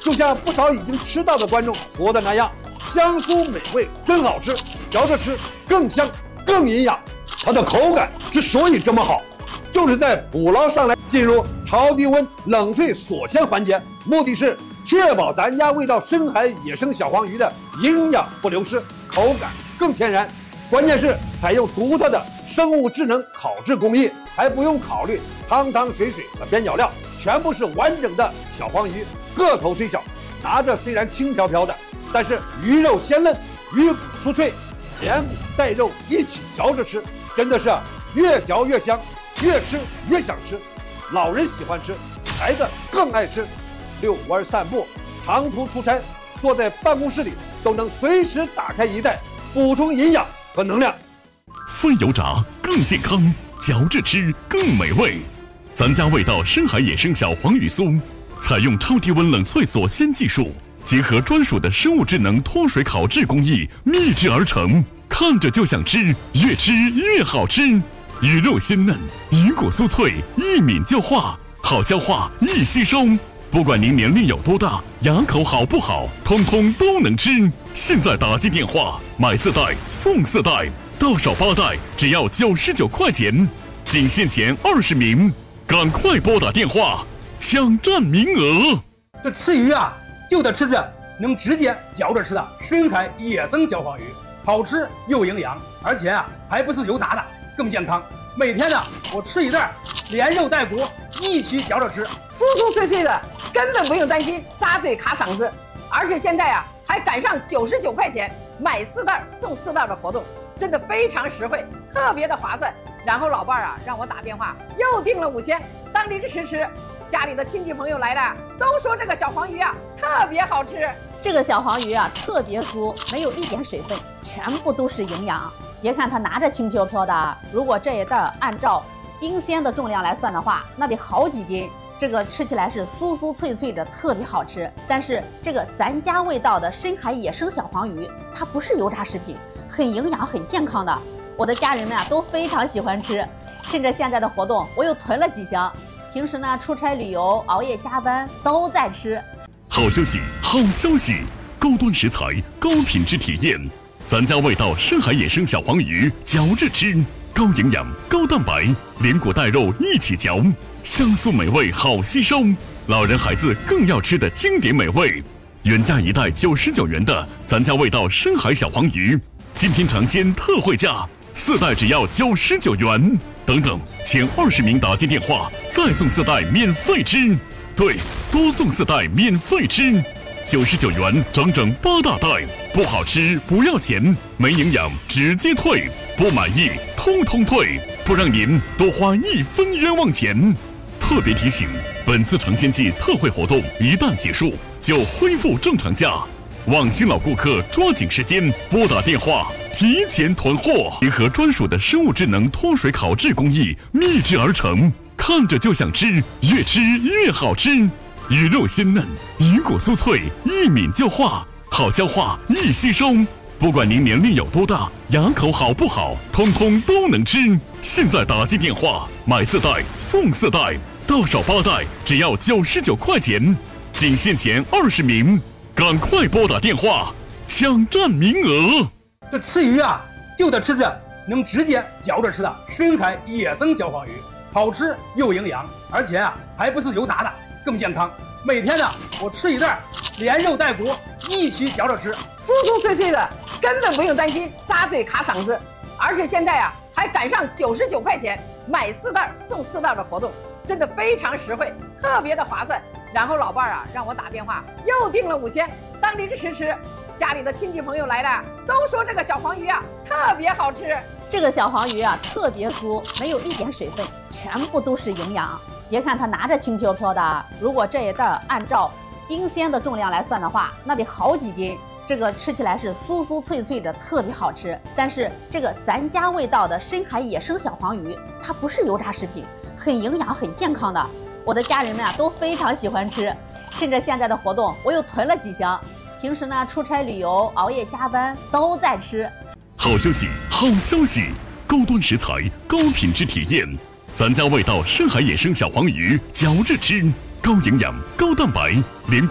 就像不少已经吃到的观众说的那样，香酥美味，真好吃，嚼着吃更香更营养。它的口感之所以这么好，就是在捕捞上来进入超低温冷萃锁鲜环节，目的是确保咱家味道深海野生小黄鱼的营养不流失，口感更天然。关键是采用独特的生物智能烤制工艺，还不用考虑汤汤水水和边角料，全部是完整的小黄鱼，个头虽小，拿着虽然轻飘飘的，但是鱼肉鲜嫩，鱼骨酥脆，连骨带肉一起嚼着吃，真的是越嚼越香，越吃越想吃。老人喜欢吃，孩子更爱吃。遛弯散步，长途出差，坐在办公室里都能随时打开一袋，补充营养和能量。 非油炸更健康，嚼着吃更美味。咱家味道深海野生小黄鱼酥，采用超低温冷萃锁鲜技术，结合专属的生物智能脱水烤制工艺秘制而成，看着就想吃，越吃越好吃。鱼肉鲜嫩，鱼骨酥脆，一抿就化，好消化，易吸收。不管您年龄有多大，牙口好不好，通通都能吃。现在打进电话，买4袋送4袋，到手8袋只要99块钱，仅限前20名，赶快拨打电话抢占名额。 这吃鱼啊，就得吃这能直接嚼着吃的深海野生小黄鱼，好吃又营养，而且啊还不是油炸的，更健康。每天呢，我吃一袋，连肉带骨一起嚼着吃， 酥酥脆脆的，根本不用担心扎嘴卡嗓子。而且现在啊，还赶上99块钱买4袋送4袋的活动，真的非常实惠，特别的划算。然后老伴儿啊让我打电话又订了5鲜当零食吃，家里的亲戚朋友来了都说这个小黄鱼啊特别好吃。 这个小黄鱼啊特别酥，没有一点水分，全部都是营养。别看它拿着轻飘飘的，如果这一袋按照冰鲜的重量来算的话，那得好几斤。这个吃起来是酥酥脆脆的，特别好吃。但是这个咱家味道的深海野生小黄鱼，它不是油炸食品，很营养很健康的。我的家人们啊都非常喜欢吃。趁着现在的活动，我又囤了几箱。平时呢出差旅游、熬夜加班都在吃。 好消息，好消息！高端食材，高品质体验。咱家味道深海野生小黄鱼，嚼着吃，高营养高蛋白，连骨带肉一起嚼，香酥美味好吸收，老人孩子更要吃的经典美味。原价1袋99元的咱家味道深海小黄鱼，今天尝鲜特惠价，4袋只要99元。等等，前20名打进电话，再送4袋免费吃。对，多送4袋免费吃。99元整整8大袋，不好吃不要钱，没营养直接退，不满意通通退，不让您多花1分冤枉钱。特别提醒，本次尝鲜季特惠活动一旦结束，就恢复正常价。望新老顾客抓紧时间拨打电话，提前囤货。结合专属的生物智能脱水烤制工艺秘制而成，看着就想吃，越吃越好吃。鱼肉鲜嫩，鱼骨酥脆，一抿就化，好消化，易吸收。不管您年龄有多大，牙口好不好，通通都能吃。现在打进电话，买4袋送4袋，到手8袋只要99块钱，仅限前20名，赶快拨打电话抢占名额。 这吃鱼啊，就得吃这能直接嚼着吃的深海野生小黄鱼，好吃又营养，而且啊还不是油炸的，更健康。每天呢，我吃一袋，连肉带骨一起嚼着吃， 酥酥脆脆的，根本不用担心扎嘴卡嗓子。而且现在啊，还赶上99块钱买4袋送4袋的活动，真的非常实惠，特别的划算。然后老伴儿啊让我打电话又订了5鲜当零食吃，家里的亲戚朋友来了都说这个小黄鱼啊特别好吃。 这个小黄鱼啊特别酥，没有一点水分，全部都是营养。别看它拿着轻飘飘的，如果这一袋按照冰鲜的重量来算的话，那得好几斤。这个吃起来是酥酥脆脆的，特别好吃。但是这个咱家味道的深海野生小黄鱼，它不是油炸食品，很营养很健康的。我的家人们啊都非常喜欢吃。趁着现在的活动，我又囤了几箱。平时呢出差旅游、熬夜加班都在吃。 好消息，好消息！高端食材，高品质体验。咱家味道深海野生小黄鱼，嚼着吃，高营养高蛋白，连骨